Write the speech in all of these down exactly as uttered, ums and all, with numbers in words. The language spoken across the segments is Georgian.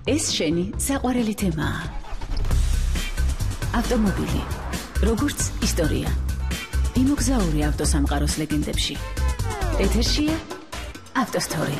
ეს შენი საყვარელი თემაა. ავტომობილი, როგორც ისტორია. იმოგზაური ავტოსამყაროს ლეგენდებში. ეთერშია ავტოსტორი.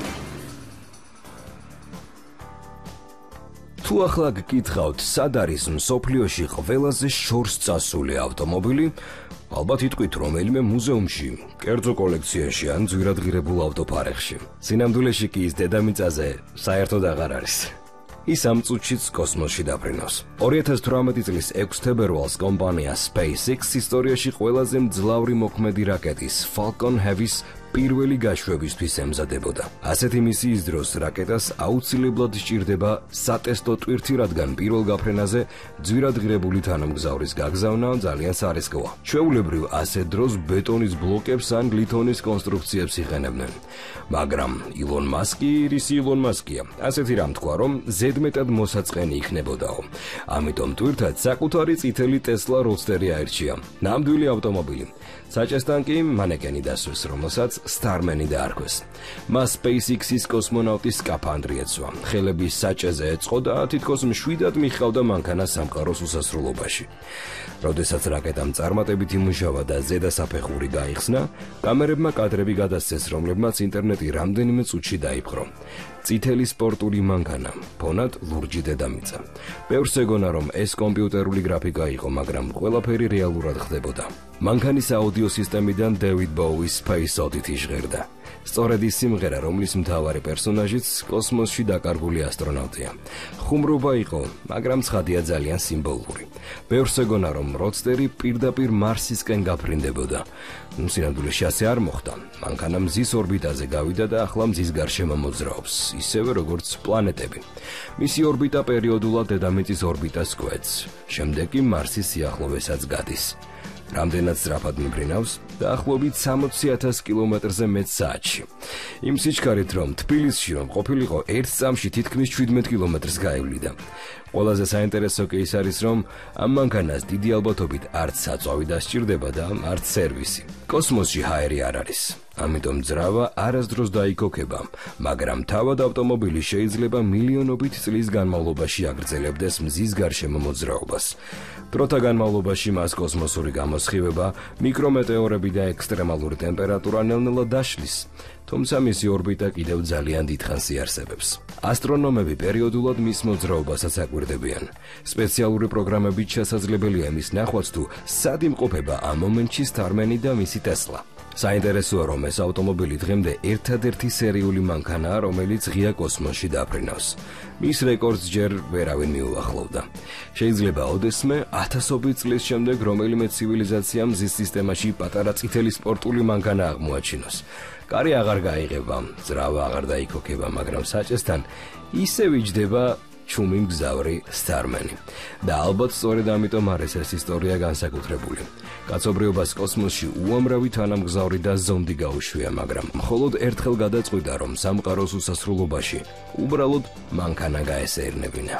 თუ ახლა გკითხავთ, სად არის მსოფლიოში ყველაზე შორს წასული ავტომობილი, ალბათ იტყვით რომელიმე მუზეუმში, კერძო კოლექციაში ან ძვირადღირებულ ავტოფარეხში. სინამდვილეში კი ის დედამიწაზე საერთოდ აღარ არის. ის ამ წუთშიც კოსმოსში დაფრინავს. ორი ათას თვრამეტი წლის ექვსი თებერვალს კომპანია SpaceX ისტორიაში ყველაზე მძლავრი მოქმედი რაკეტის Falcon Heavy-ის პირველი გაშვებისთვის ემზადებოდა. ასეთი მისიის დროს რაკეტას აუცილებლად სჭირდება სატესტო ტვირთი, რადგან პირველ გაფრენაზე ძვირადღირებული თანამგზავრის გაგზავნა ძალიან სარისკოა. ჩვეულებრივ ასეთ დროს ბეტონის ბლოკებს ან ლითონის კონსტრუქციებს იყენებდნენ. მაგრამ ილონ მასკი, რის ილონ მასკია, ასეთი რამ თქვა, რომ ზედმეტად მოსაწყენი იქნებოდაო. ამიტომ ტვირთად საკუთარი წითელი Tesla Roadster-ი აირჩია. ნამდვილი ავტომობილი. საჭესთან კი მანეკენი დასვეს, რომელსაც Starman-ი დაარქვეს. მას SpaceX-ის კოსმონავტის სკაფანდრი ეცვა. ხელები საჭეზე ეწყო და თითქოს მშვიდად მიხავდა მანქანა სამყაროს უსასრულობაში. როდესაც რაკეტამ წარმატებით იმუშავა და ზედა საფეხური გაიხსნა, კამერებმა კადრები გადასცეს, რომლებმაც ინტერნეტი რამდენიმე წუთში დაიპყრო. წითელი სპორტული მანქანა, ფონად ლურჯი დედამიწა. ბევრს ეგონა, რომ ეს კომპიუტერული გრაფიკა იყო, მაგრამ ყველაფერი რეალურად ხდებოდა. მანქანის აუდიო სისტემიდან David Bowie-ის Space Oddity ჟღერდა. სწორედ ის სიმღერა, რომლის მთავარი პერსონაჟიც კოსმოსში დაკარგული ასტრონავტია. ხუმრობა იყო, მაგრამ ცხადია ძალიან სიმბოლური. ბევრს ეგონა, რომ როდსტერი პირდაპირ მარსისკენ გაფრინდებოდა. სინამდვილეში ასე არ მოხდა. მანქანა მზის ორბიტაზე გავიდა და ახლა მზის გარშემო მოძრაობს, ისევე როგორც პლანეტები. მისი ორბიტა პერიოდულად დედამიწის ორბიტას კვეთს, შემდეგ კი მარსის სიახლოვესაც გადის. რამდენად სწრაფად მიფრინავს, დაახლოებით სამოცი ათას კილომეტრზე მეტ საათში. იმ სიჩქარით, რომ თბილისში რომ ყოფილიყო ერთ წამში თითქმის შვიდმეტ კილომეტრს გაივლიდა. ყველაზე საინტერესო კი ის არის, რომ ამ მანქანას დიდი ალბათობით არც საწვავი დასჭირდება და არც სერვისი. კოსმოსში ჰაერი არ არის. ამიტომ ძრავა არასდროს დაიქოქება, მაგრამ თავად ავტომობილი შეიძლება მილიონობით წლის განმავლობაში აგრძელებდეს მზის გარშემო მოძრაობას. დროთა განმავლობაში მას კოსმოსური გამოსხივება, მიკრომეტეორები და ექსტრემალური ტემპერატურა ნელ-ნელა დაშლის, თუმცა მისი ორბიტა კიდევ ძალიან დიდხანს იარსებებს. ასტრონომები პერიოდულად მის მოძრაობასაც აკვირდებიან. სპეციალური პროგრამებით შესაძლებელია მის ნახვაც თუ სად იმყოფება ამ მომენტში Starman-ი და მისი Tesla. საინტერესოა, რომ ეს ავტომობილი დღემდე ერთადერთი სერიული მანქანაა, რომელიც ღია კოსმოსში დაფრინავს. მის რეკორდს ჯერ ვერავინ მიუახლოვდა. შეიძლება ოდესმე ათასობით წლის შემდეგ რომელიმე ცივილიზაციამ მზის სისტემაში პატარა წითელი სპორტული მანქანა აღმოაჩინოს. კარი აღარ გაიღება, ძრავა აღარ დაიქოქება, მაგრამ საჭესთან ისევ იჯდება ჩუმი მგზავრი Starman-ი. და ალბათ სწორედ ამიტომ არის ეს ისტორია განსაკუთრებული. კაცობრიობას კოსმოსში უამრავი თანამგზავრი და ზონდი გაუშვია, მაგრამ მხოლოდ ერთხელ გადაწყვიტა, რომ სამყაროს უსასრულობაში უბრალოდ მანქანა გაესეირნებინა.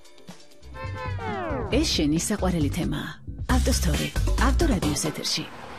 ეს შენი საყვარელი თემაა. ავტოსტორი, ავტორადიოს ეთერში.